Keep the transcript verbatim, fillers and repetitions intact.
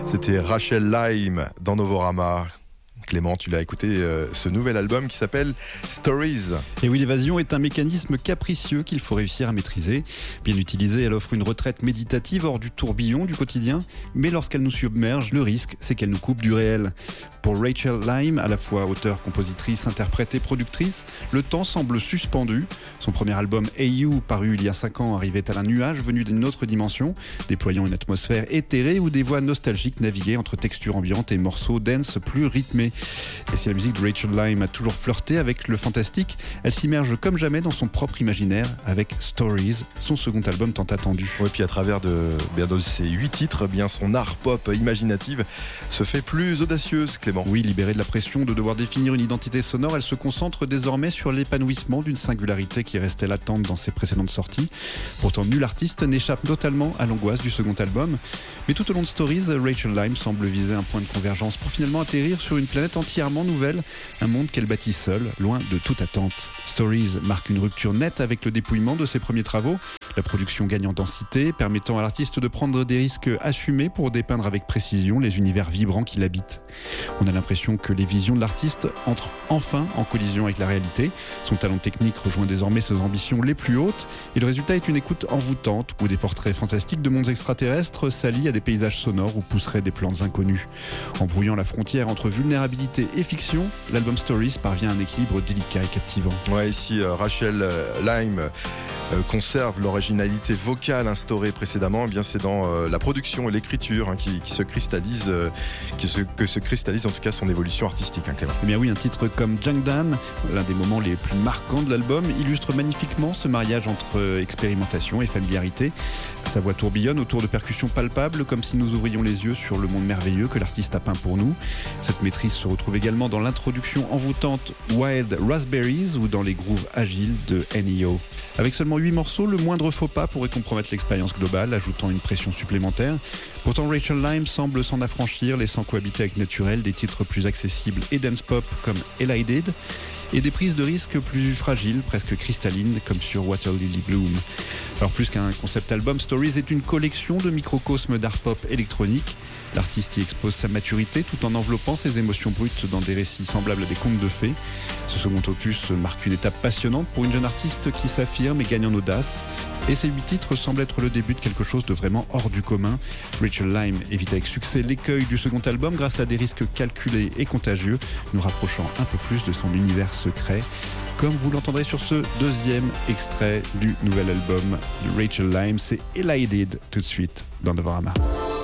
C'était Rachel Lime dans Novorama. Clément, tu l'as écouté, euh, ce nouvel album qui s'appelle Stories. Et oui, l'évasion est un mécanisme capricieux qu'il faut réussir à maîtriser. Bien utilisée, elle offre une retraite méditative hors du tourbillon du quotidien, mais lorsqu'elle nous submerge, le risque, c'est qu'elle nous coupe du réel. Pour Rachel Lime, à la fois auteure, compositrice, interprète et productrice, le temps semble suspendu. Son premier album Hey You, paru il y a cinq ans, arrivait à un nuage venu d'une autre dimension, déployant une atmosphère éthérée où des voix nostalgiques naviguaient entre textures ambiantes et morceaux dance plus rythmés. Et si la musique de Rachel Lime a toujours flirté avec le fantastique, elle s'immerge comme jamais dans son propre imaginaire avec Stories, son second album tant attendu. Oui, puis à travers de, bien de ces huit titres, bien son art pop imaginative se fait plus audacieuse, Clément. Oui, libérée de la pression de devoir définir une identité sonore, elle se concentre désormais sur l'épanouissement d'une singularité qui restait latente dans ses précédentes sorties. Pourtant, nul artiste n'échappe totalement à l'angoisse du second album. Mais tout au long de Stories, Rachel Lime semble viser un point de convergence pour finalement atterrir sur une planète entièrement nouvelle, un monde qu'elle bâtit seule, loin de toute attente. Stories marque une rupture nette avec le dépouillement de ses premiers travaux. La production gagne en densité, permettant à l'artiste de prendre des risques assumés pour dépeindre avec précision les univers vibrants qui l'habitent. On a l'impression que les visions de l'artiste entrent enfin en collision avec la réalité. Son talent technique rejoint désormais ses ambitions les plus hautes et le résultat est une écoute envoûtante où des portraits fantastiques de mondes extraterrestres s'allient à des paysages sonores où pousseraient des plantes inconnues. En brouillant la frontière entre vulnérabilité et fiction, l'album Stories parvient à un équilibre délicat et captivant. Ouais, ici euh, Rachel euh, Lime euh, conserve l'originalité vocale instaurée précédemment. Eh bien, c'est dans euh, la production et l'écriture hein, qui, qui se cristallise, euh, qui se, que se cristallise en tout cas son évolution artistique. Hein, Clément. Eh bien oui, un titre comme Jangdan, l'un des moments les plus marquants de l'album, illustre magnifiquement ce mariage entre expérimentation et familiarité. Sa voix tourbillonne autour de percussions palpables, comme si nous ouvrions les yeux sur le monde merveilleux que l'artiste a peint pour nous. Cette maîtrise se retrouve également dans l'introduction envoûtante Wild Raspberries ou dans les grooves agiles de N E O. Avec seulement huit morceaux, le moindre faux pas pourrait compromettre l'expérience globale, ajoutant une pression supplémentaire. Pourtant, Rachel Lime semble s'en affranchir, laissant cohabiter avec naturel des titres plus accessibles et dance pop comme Elided, et des prises de risques plus fragiles, presque cristallines, comme sur Water Lily Bloom. Alors plus qu'un concept album, Stories est une collection de microcosmes d'art pop électronique. L'artiste y expose sa maturité tout en enveloppant ses émotions brutes dans des récits semblables à des contes de fées. Ce second opus marque une étape passionnante pour une jeune artiste qui s'affirme et gagne en audace. Et ces huit titres semblent être le début de quelque chose de vraiment hors du commun. Rachel Lime évite avec succès l'écueil du second album grâce à des risques calculés et contagieux, nous rapprochant un peu plus de son univers secret. Comme vous l'entendrez sur ce deuxième extrait du nouvel album de Rachel Lime, c'est Elided tout de suite dans Novorama.